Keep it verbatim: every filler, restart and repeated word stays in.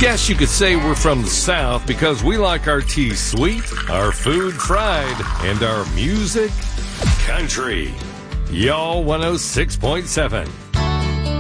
Guess you could say we're from the South because we like our tea sweet, our food fried, and our music country. Y'all one oh six point seven.